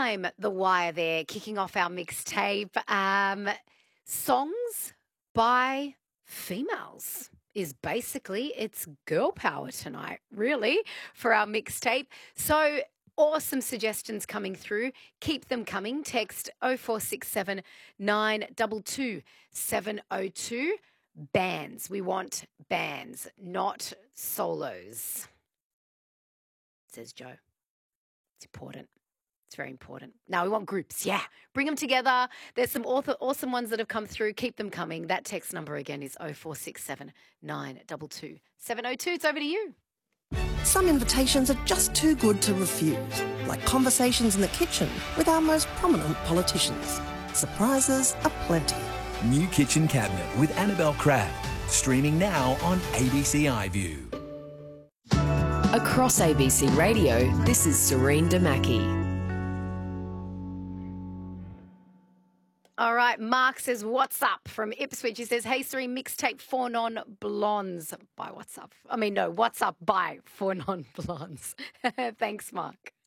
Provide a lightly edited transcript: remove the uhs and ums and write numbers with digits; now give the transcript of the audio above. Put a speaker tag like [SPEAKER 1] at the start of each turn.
[SPEAKER 1] I'm The Wire there, kicking off our mixtape. Songs by females is basically it's girl power tonight, really, for our mixtape. So awesome suggestions coming through. Keep them coming. Text 0467 922 702. Bands. We want bands, not solos, says Joe. It's important. It's very important. Now we want groups. Yeah. Bring them together. There's some awesome ones that have come through. Keep them coming. That text number again is 0467 922 702. It's over to you.
[SPEAKER 2] Some invitations are just too good to refuse, like conversations in the kitchen with our most prominent politicians. Surprises aplenty.
[SPEAKER 3] New Kitchen Cabinet with Annabelle Crabb. Streaming now on ABC iView.
[SPEAKER 4] Across ABC Radio, this is Serene Damaki.
[SPEAKER 1] All right, Mark says, what's up from Ipswich? He says, hey, Serene, mixtape Four Non-Blondes by what's up? I mean, no, what's up by Four Non-Blondes? Thanks, Mark.